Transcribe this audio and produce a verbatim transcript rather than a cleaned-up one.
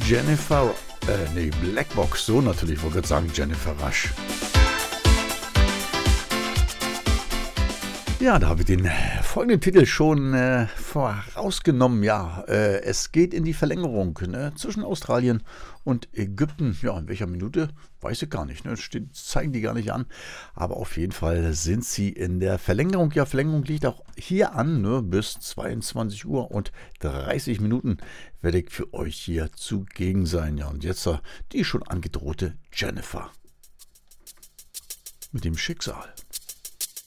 Jennifer, äh, nee, Blackbox, so natürlich, wollte ich sagen, Jennifer Rush. Ja, da habe ich den folgenden Titel schon äh, vorausgenommen. Ja, äh, es geht in die Verlängerung, ne, zwischen Australien und Ägypten. Ja, in welcher Minute? Weiß ich gar nicht. Ne? Steht, zeigen die gar nicht an. Aber auf jeden Fall sind sie in der Verlängerung. Ja, Verlängerung liegt auch hier an. Ne? Bis zweiundzwanzig Uhr und dreißig Minuten werde ich für euch hier zugegen sein. Ja, und jetzt äh, die schon angedrohte Jennifer mit dem Schicksal.